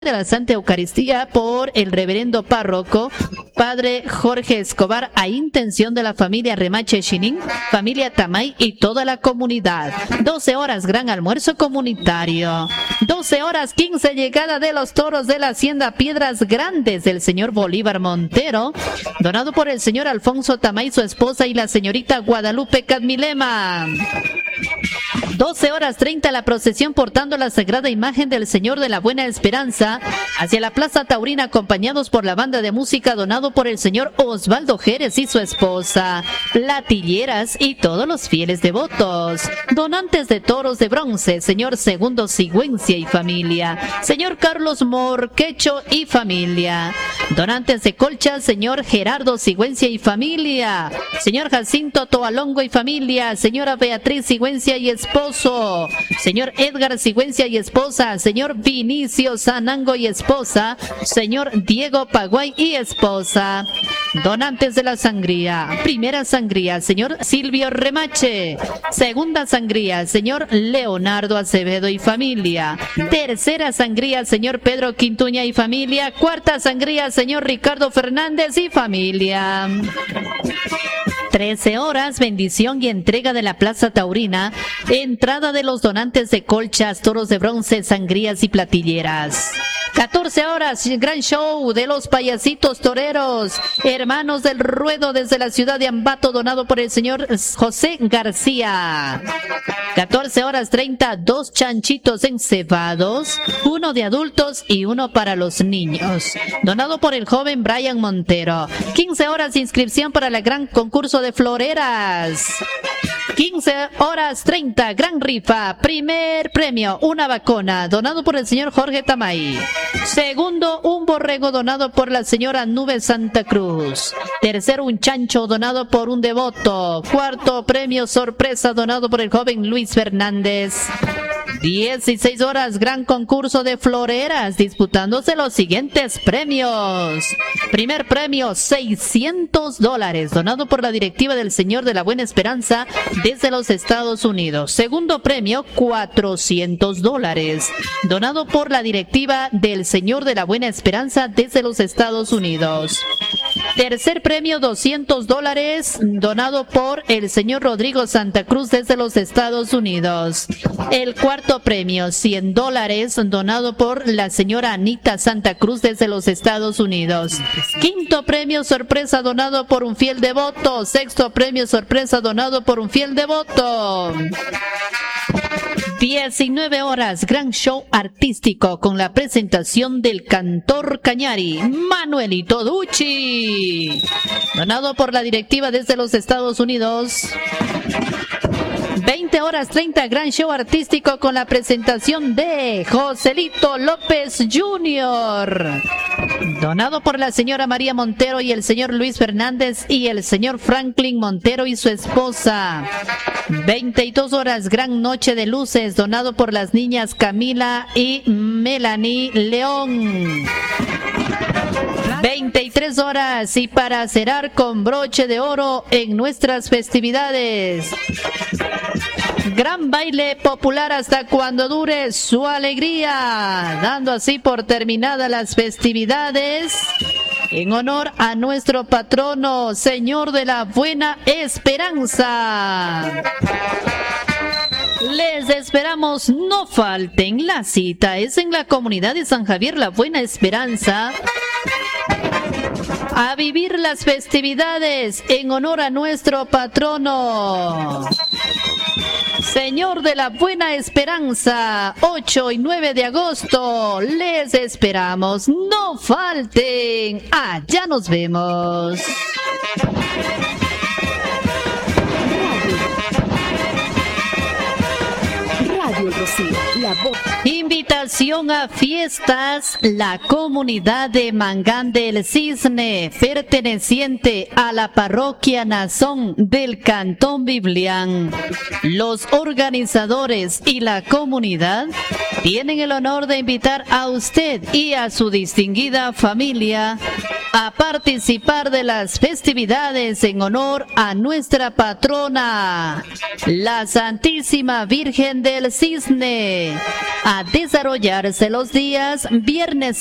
de la Santa Eucaristía por el reverendo párroco Padre Jorge Escobar a intención de la familia Remache Chinin, familia Tamay y toda la comunidad. 12 horas gran almuerzo comunitario. 12 horas 15 llegada de los toros de la hacienda Piedras Grandes del señor Bolívar Montero, donado por el señor Alfonso Tamay, su esposa y la señorita Guadalupe Cadmilema. 12 horas 30 la procesión portando la sagrada imagen del Señor de la Buena Esperanza hacia la Plaza Taurina, acompañados por la banda de música donado por el señor Osvaldo Jerez y su esposa, platilleras y todos los fieles devotos. Donantes de toros de bronce, señor Segundo Sigüencia y familia, señor Carlos Morquecho y familia. Donantes de colchas, señor Gerardo Sigüencia y familia, señor Jacinto Toalongo y familia, señora Beatriz Sigüencia y esposo, señor Edgar Sigüencia y esposa, señor Vinicio Sanango y esposa, señor Diego Paguay y esposa. Donantes de la sangría: primera sangría, señor Silvio Remache; segunda sangría, señor Leonardo Acevedo y familia; tercera sangría, señor Pedro Quintuña y familia; cuarta sangría, señor Ricardo Fernández y familia. 13 horas, bendición y entrega de la Plaza Taurina, entrada de los donantes de colchas, toros de bronce, sangrías y platilleras. 14 horas, gran show de los payasitos toreros, hermanos del ruedo desde la ciudad de Ambato, donado por el señor José García. 14 horas 30, 2 chanchitos encebados, uno de adultos y uno para los niños, donado por el joven Brian Montero. 15 horas, inscripción para el gran concurso de floreras. 15 horas 30, gran rifa, primer premio, una vacuna, donado por el señor Jorge Tamay. Segundo, un borrego, donado por la señora Nube Santa Cruz. Tercero, un chancho, donado por un devoto. Cuarto, premio sorpresa, donado por el joven Luis Fernández. 16 horas, gran concurso de floreras, disputándose los siguientes premios. Primer premio, $600, donado por la directiva del Señor de la Buena Esperanza desde los Estados Unidos. Segundo premio, $400, donado por la directiva del Señor de la Buena Esperanza desde los Estados Unidos. Tercer premio, $200, donado por el señor Rodrigo Santa Cruz desde los Estados Unidos. El cuarto premio, $100, donado por la señora Anita Santa Cruz desde los Estados Unidos. Quinto premio, sorpresa, donado por un fiel devoto. Sexto premio, sorpresa, donado por un fiel devoto. 19 horas, gran show artístico con la presentación del cantor Cañari, Manuelito Ducci, donado por la directiva desde los Estados Unidos. 20 horas 30, gran show artístico con la presentación de Joselito López Jr., donado por la señora María Montero y el señor Luis Fernández y el señor Franklin Montero y su esposa. 22 horas, gran noche de luces, donado por las niñas Camila y Melanie León. 23 horas, y para cerrar con broche de oro en nuestras festividades, gran baile popular hasta cuando dure su alegría, dando así por terminadas las festividades en honor a nuestro patrono, Señor de la Buena Esperanza. Les esperamos, no falten. La cita es en la comunidad de San Javier La Buena Esperanza, a vivir las festividades en honor a nuestro patrono, Señor de la Buena Esperanza. 8 y 9 de agosto les esperamos, no falten. Allá nos vemos. Invitación a fiestas. La comunidad de Mangán del Cisne, perteneciente a la parroquia Nazón del Cantón Biblián. Los organizadores y la comunidad tienen el honor de invitar a usted y a su distinguida familia a participar de las festividades en honor a nuestra patrona, la Santísima Virgen del Cisne, a desarrollarse los días viernes